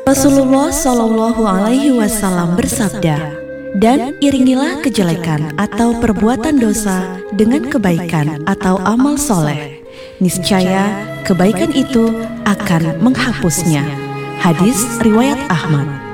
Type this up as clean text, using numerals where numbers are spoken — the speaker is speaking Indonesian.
Rasulullah Shallallahu Alaihi Wasallam bersabda, "Dan iringilah kejelekan atau perbuatan dosa dengan kebaikan atau amal soleh. Niscaya kebaikan itu akan menghapusnya." Hadis riwayat Ahmad.